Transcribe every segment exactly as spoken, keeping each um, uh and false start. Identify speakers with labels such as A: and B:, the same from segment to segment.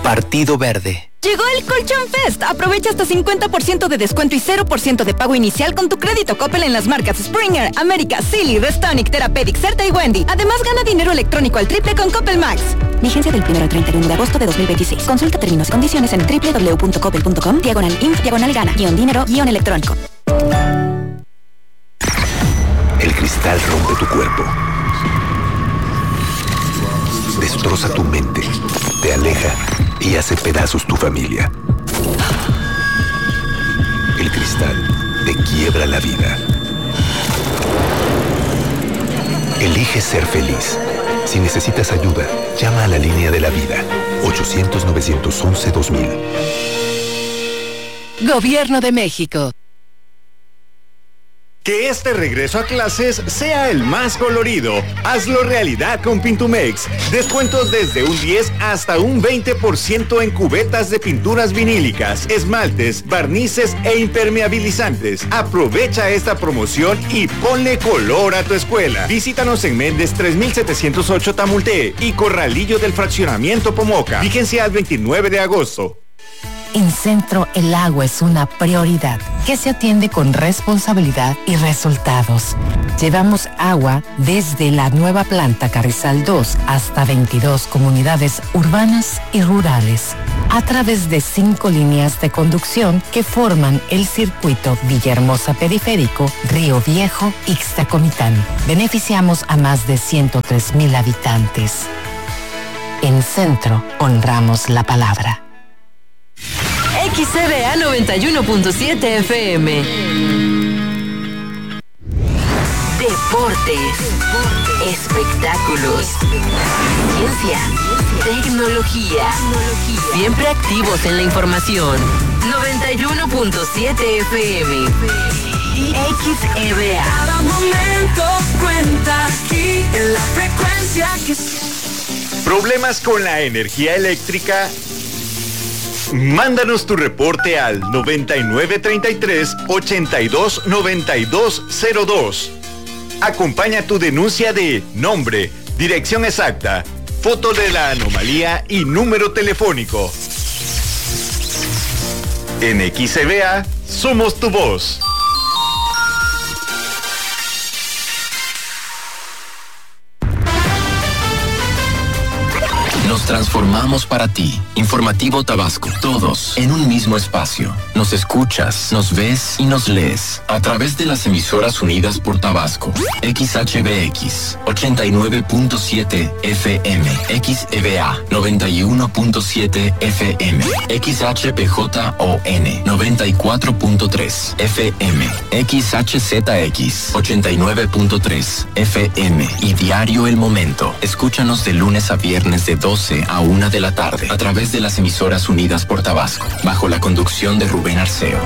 A: Partido Verde.
B: Llegó el Colchón Fest. Aprovecha hasta cincuenta por ciento de descuento y cero por ciento de pago inicial con tu crédito Coppel en las marcas Springer, América, Silly, Restonic, Therapeutic, Certa y Wendy. Además, gana dinero electrónico al triple con Coppel Max.
C: Vigencia del primero al treinta y uno de agosto de dos mil veintiséis. Consulta términos y condiciones en doble u doble u doble u punto coppel punto com, diagonal inf, diagonal gana, guión dinero, guión electrónico.
D: El cristal rompe tu cuerpo. Destroza tu mente, te aleja y hace pedazos tu familia. El cristal te quiebra la vida. Elige ser feliz. Si necesitas ayuda, llama a la línea de la vida. ochocientos, novecientos once, dos mil.
E: Gobierno de México.
F: Que este regreso a clases sea el más colorido. Hazlo realidad con Pintumex. Descuentos desde un diez hasta un veinte por ciento en cubetas de pinturas vinílicas, esmaltes, barnices e impermeabilizantes. Aprovecha esta promoción y ponle color a tu escuela. Visítanos en Méndez tres mil setecientos ocho Tamulté y Corralillo del Fraccionamiento Pomoca. Vigencia al veintinueve de agosto.
G: En Centro, el agua es una prioridad que se atiende con responsabilidad y resultados. Llevamos agua desde la nueva planta Carrizal dos hasta veintidós comunidades urbanas y rurales, a través de cinco líneas de conducción que forman el circuito Villahermosa Periférico, Río Viejo, Ixtacomitán. Beneficiamos a más de ciento tres mil habitantes. En Centro, honramos la palabra.
E: X C B A noventa y uno punto siete F M. Deportes, espectáculos, ciencia, tecnología. Siempre activos en la información. noventa y uno punto siete F M. X E B A.
H: Cada momento cuenta aquí en la frecuencia que...
F: ¿Problemas con la energía eléctrica? Mándanos tu reporte al noventa y nueve treinta y tres, ochenta y dos noventa y dos cero dos. Acompaña tu denuncia de nombre, dirección exacta, foto de la anomalía y número telefónico. En X E B A somos tu voz.
I: Nos transformamos para ti. Informativo Tabasco. Todos en un mismo espacio. Nos escuchas, nos ves y nos lees a través de las emisoras unidas por Tabasco. X H B X ochenta y nueve punto siete F M, X E B A noventa y uno punto siete F M, X H P J O N noventa y cuatro punto tres F M, X H Z X ochenta y nueve punto tres F M y Diario El Momento. Escúchanos de lunes a viernes de doce a una de la tarde a través de las emisoras unidas por Tabasco, bajo la conducción de Rubén Arceo.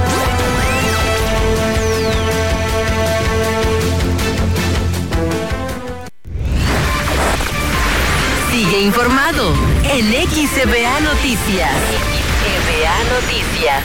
E: Sigue informado en X E B A Noticias. X E B A Noticias.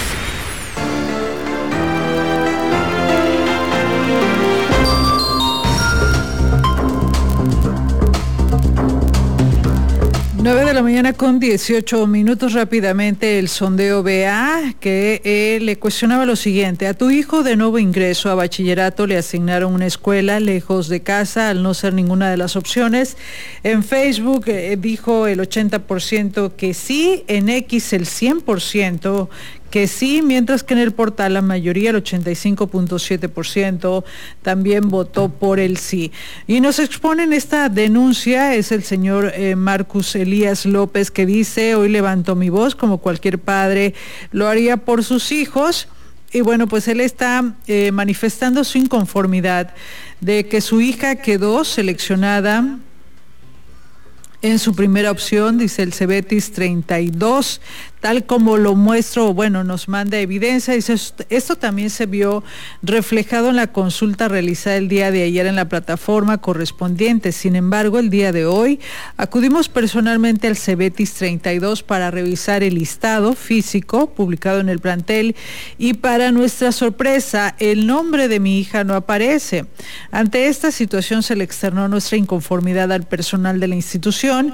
J: nueve de la mañana con dieciocho minutos. Rápidamente el sondeo B A que eh, le cuestionaba lo siguiente: a tu hijo de nuevo ingreso a bachillerato le asignaron una escuela lejos de casa al no ser ninguna de las opciones. En Facebook eh, dijo el ochenta por ciento que sí, en X el cien por ciento que sí, mientras que en el portal la mayoría, el ochenta y cinco punto siete por ciento, también votó por el sí. Y nos exponen esta denuncia, es el señor eh, Marcus Elías López, que dice: hoy levanto mi voz como cualquier padre lo haría por sus hijos. Y bueno, pues él está eh, manifestando su inconformidad de que su hija quedó seleccionada en su primera opción, dice el Cebetis treinta y dos, tal como lo muestro, bueno, nos manda evidencia. Dice, esto también se vio reflejado en la consulta realizada el día de ayer en la plataforma correspondiente. Sin embargo, el día de hoy acudimos personalmente al Cebetis treinta y dos para revisar el listado físico publicado en el plantel y, para nuestra sorpresa, el nombre de mi hija no aparece. Ante esta situación se le externó nuestra inconformidad al personal de la institución,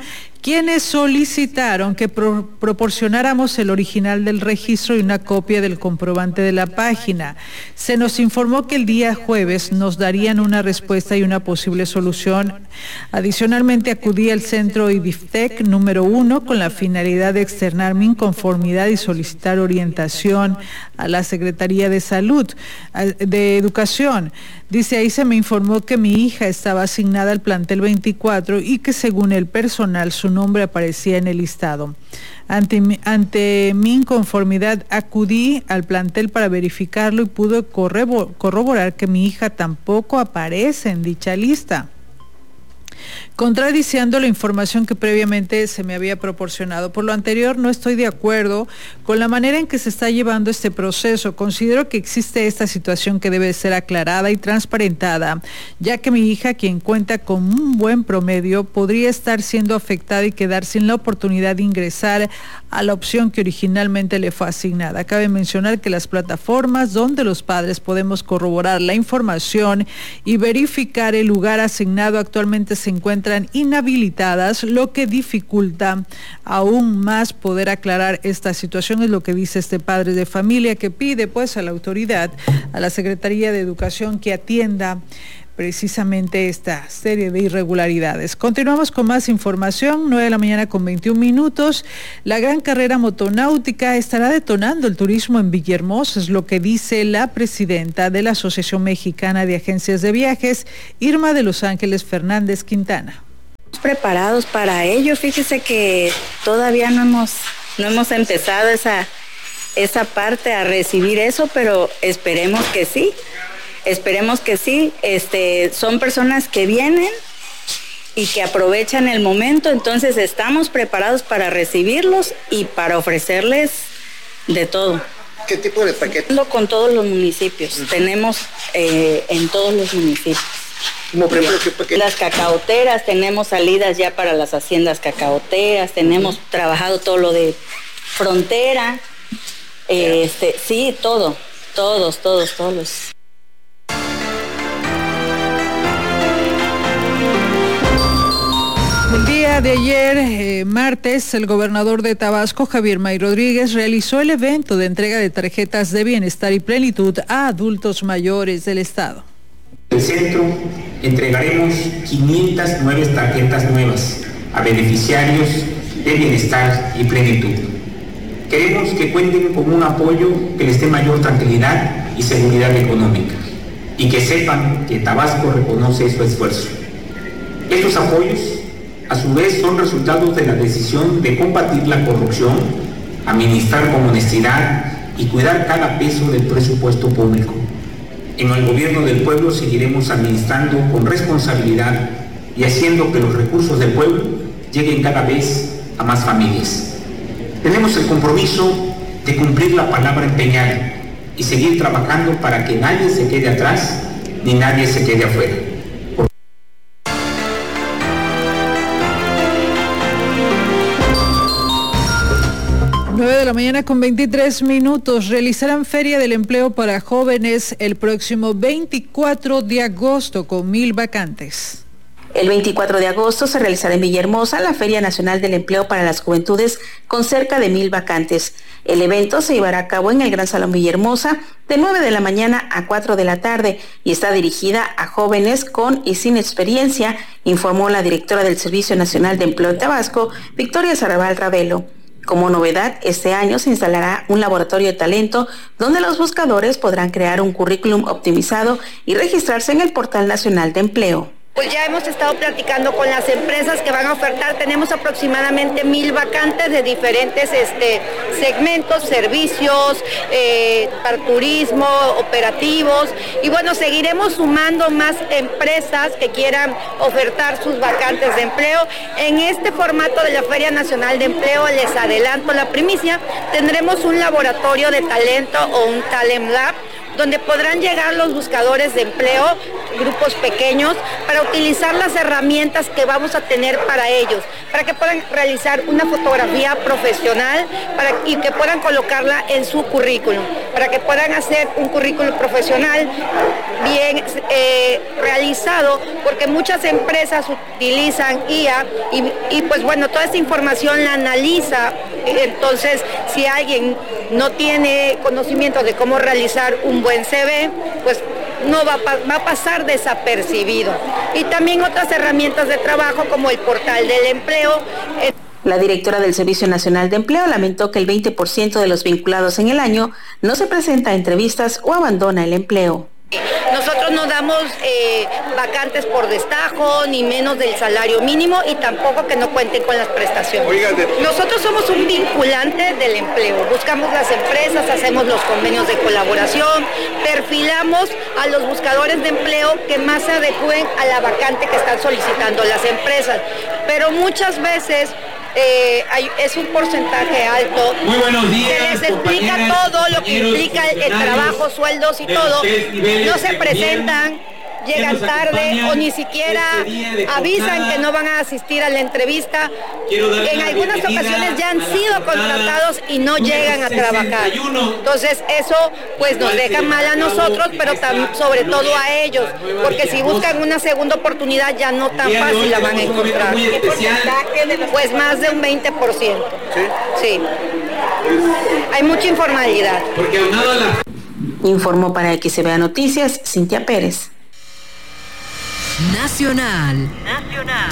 J: quienes solicitaron que pro proporcionáramos el original del registro y una copia del comprobante de la página. Se nos informó que el día jueves nos darían una respuesta y una posible solución. Adicionalmente, acudí al centro IDIFTEC número uno con la finalidad de externar mi inconformidad y solicitar orientación a la Secretaría de Salud, de Educación. Dice, ahí se me informó que mi hija estaba asignada al plantel veinticuatro y que según el personal su nombre aparecía en el listado. Ante mi, ante mi inconformidad acudí al plantel para verificarlo y pude corroborar que mi hija tampoco aparece en dicha lista, contradiciendo la información que previamente se me había proporcionado. Por lo anterior, no estoy de acuerdo con la manera en que se está llevando este proceso. Considero que existe esta situación que debe ser aclarada y transparentada, ya que mi hija, quien cuenta con un buen promedio, podría estar siendo afectada y quedar sin la oportunidad de ingresar a la opción que originalmente le fue asignada. Cabe mencionar que las plataformas donde los padres podemos corroborar la información y verificar el lugar asignado actualmente se encuentran inhabilitadas, lo que dificulta aún más poder aclarar esta situación. Es lo que dice este padre de familia, que pide pues a la autoridad, a la Secretaría de Educación, que atienda precisamente esta serie de irregularidades. Continuamos con más información, nueve de la mañana con veintiún minutos. La gran carrera motonáutica estará detonando el turismo en Villahermosa, es lo que dice la presidenta de la Asociación Mexicana de Agencias de Viajes, Irma de Los Ángeles Fernández Quintana.
A: Preparados para ello, fíjese que todavía no hemos, no hemos empezado esa, esa parte a recibir eso, pero esperemos que sí. Esperemos que sí, este, son personas que vienen y que aprovechan el momento, entonces estamos preparados para recibirlos y para ofrecerles de todo.
K: ¿Qué tipo de paquete?
A: Con todos los municipios, uh-huh. Tenemos eh, en todos los municipios.
K: Como por ejemplo, ¿qué paquete?
A: Las cacaoteras, tenemos salidas ya para las haciendas cacaoteras, tenemos uh-huh. trabajado todo lo de frontera, eh, este, sí, todo, todos, todos, todos los...
J: El día de ayer, eh, martes, el gobernador de Tabasco, Javier May Rodríguez, realizó el evento de entrega de tarjetas de bienestar y plenitud a adultos mayores del estado.
L: En el centro entregaremos quinientas nueve tarjetas nuevas a beneficiarios de bienestar y plenitud. Queremos que cuenten con un apoyo que les dé mayor tranquilidad y seguridad económica y que sepan que Tabasco reconoce su esfuerzo. Estos apoyos a su vez son resultados de la decisión de combatir la corrupción, administrar con honestidad y cuidar cada peso del presupuesto público. En el gobierno del pueblo seguiremos administrando con responsabilidad y haciendo que los recursos del pueblo lleguen cada vez a más familias. Tenemos el compromiso de cumplir la palabra empeñada y seguir trabajando para que nadie se quede atrás ni nadie se quede afuera.
J: nueve de la mañana con veintitrés minutos. Realizarán Feria del Empleo para Jóvenes el próximo veinticuatro de agosto con mil vacantes.
M: El veinticuatro de agosto se realizará en Villahermosa la Feria Nacional del Empleo para las Juventudes con cerca de mil vacantes. El evento se llevará a cabo en el Gran Salón Villahermosa de nueve de la mañana a cuatro de la tarde y está dirigida a jóvenes con y sin experiencia, informó la directora del Servicio Nacional de Empleo de Tabasco, Victoria Sarabal Ravelo. Como novedad, este año se instalará un laboratorio de talento donde los buscadores podrán crear un currículum optimizado y registrarse en el Portal Nacional de Empleo.
N: Pues ya hemos estado platicando con las empresas que van a ofertar, tenemos aproximadamente mil vacantes de diferentes este, segmentos, servicios, eh, para turismo, operativos, y bueno, seguiremos sumando más empresas que quieran ofertar sus vacantes de empleo. En este formato de la Feria Nacional de Empleo, les adelanto la primicia, tendremos un laboratorio de talento o un Talent Lab, donde podrán llegar los buscadores de empleo, grupos pequeños, para utilizar las herramientas que vamos a tener para ellos, para que puedan realizar una fotografía profesional para, y que puedan colocarla en su currículum. para que puedan hacer un currículum profesional bien eh, realizado, porque muchas empresas utilizan I A y, y pues bueno, toda esta información la analiza. Entonces, si alguien no tiene conocimiento de cómo realizar un buen C V, pues no va a, va a pasar desapercibido. Y también otras herramientas de trabajo como el portal del empleo.
M: La directora del Servicio Nacional de Empleo lamentó que el veinte por ciento de los vinculados en el año no se presenta a entrevistas o abandona el empleo.
N: Nosotros no damos eh, vacantes por destajo, ni menos del salario mínimo, y tampoco que no cuenten con las prestaciones. Nosotros somos un vinculante del empleo. Buscamos las empresas, hacemos los convenios de colaboración, perfilamos a los buscadores de empleo que más se adecúen a la vacante que están solicitando las empresas. Pero muchas veces Eh, hay, es un porcentaje alto.
O: Muy buenos días,
N: se les explica todo lo que implica el, el trabajo, sueldos y todo. No se presentan, llegan tarde o ni siquiera avisan que no van a asistir a la entrevista. En algunas ocasiones ya han sido contratados y no llegan a trabajar. Entonces eso pues nos deja mal a nosotros, pero tam, sobre todo a ellos, porque si buscan una segunda oportunidad ya no tan fácil la van a encontrar. Pues más de un veinte por ciento. Sí. Hay mucha informalidad.
M: Informó para X B A Noticias Cintia Pérez.
E: Nacional. Nacional.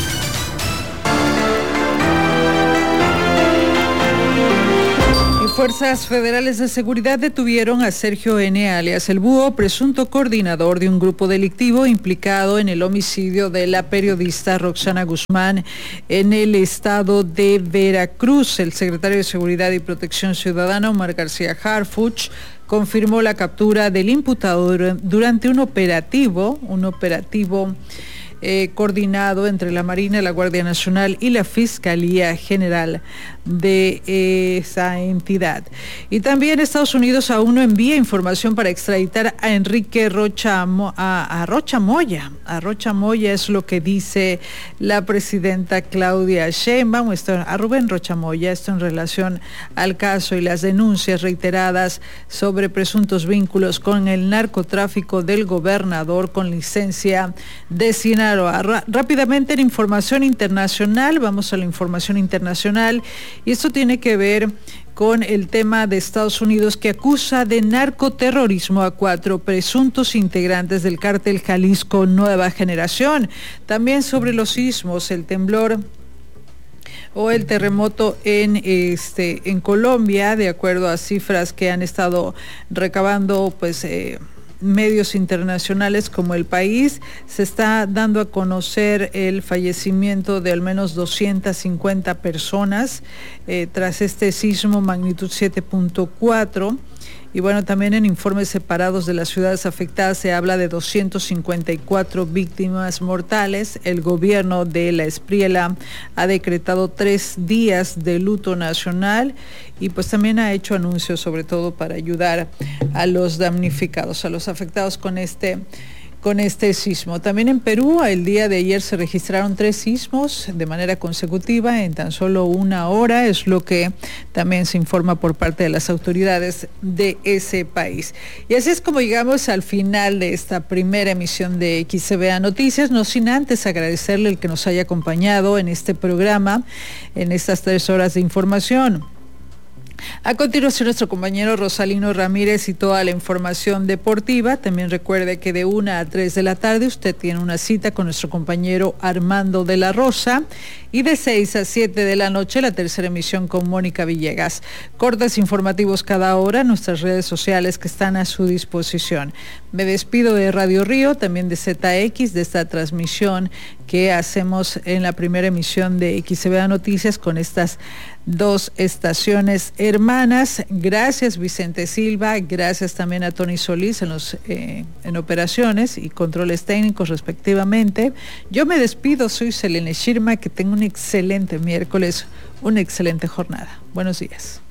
J: Y fuerzas federales de seguridad detuvieron a Sergio N., alias El Búho, presunto coordinador de un grupo delictivo implicado en el homicidio de la periodista Roxana Guzmán en el estado de Veracruz. El secretario de Seguridad y Protección Ciudadana, Omar García Harfuch, confirmó la captura del imputado durante un operativo, un operativo eh, coordinado entre la Marina, la Guardia Nacional y la Fiscalía General de eh, esa entidad. Y también Estados Unidos aún no envía información para extraditar a Enrique Rocha, a, a Rocha Moya. A Rocha Moya es lo que dice la presidenta Claudia Sheinbaum, esto, a Rubén Rocha Moya, esto en relación al caso y las denuncias reiteradas sobre presuntos vínculos con el narcotráfico del gobernador con licencia de Sinaloa. Rápidamente en información internacional, vamos a la información internacional, y esto tiene que ver con el tema de Estados Unidos, que acusa de narcoterrorismo a cuatro presuntos integrantes del cártel Jalisco Nueva Generación. También sobre los sismos, el temblor o el terremoto en este en Colombia, de acuerdo a cifras que han estado recabando pues eh, medios internacionales como El País, se está dando a conocer el fallecimiento de al menos doscientas cincuenta personas eh, tras este sismo magnitud siete punto cuatro. Y bueno, también en informes separados de las ciudades afectadas se habla de doscientas cincuenta y cuatro víctimas mortales. El gobierno de la Espriela ha decretado tres días de luto nacional y pues también ha hecho anuncios sobre todo para ayudar a los damnificados, a los afectados con este con este sismo. También en Perú, el día de ayer se registraron tres sismos de manera consecutiva en tan solo una hora, es lo que también se informa por parte de las autoridades de ese país. Y así es como llegamos al final de esta primera emisión de X C B A Noticias, no sin antes agradecerle el que nos haya acompañado en este programa, en estas tres horas de información. A continuación, nuestro compañero Rosalino Ramírez y toda la información deportiva. También recuerde que de una a tres de la tarde usted tiene una cita con nuestro compañero Armando de la Rosa, y de seis a siete de la noche la tercera emisión con Mónica Villegas. Cortes informativos cada hora en nuestras redes sociales que están a su disposición. Me despido de Radio Río, también de Z X, de esta transmisión que hacemos en la primera emisión de X C B A Noticias con estas dos estaciones hermanas. Gracias Vicente Silva, gracias también a Tony Solís en, los, eh, en operaciones y controles técnicos respectivamente. Yo me despido, soy Selene Shirma, que tenga un excelente miércoles, una excelente jornada. Buenos días.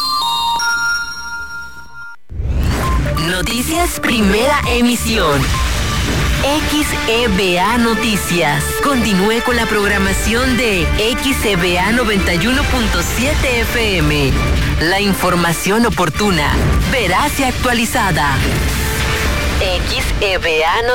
E: Noticias Primera Emisión. X E B A Noticias. Continúe con la programación de X E B A noventa y uno punto siete F M. La información oportuna, veraz y actualizada. X E V A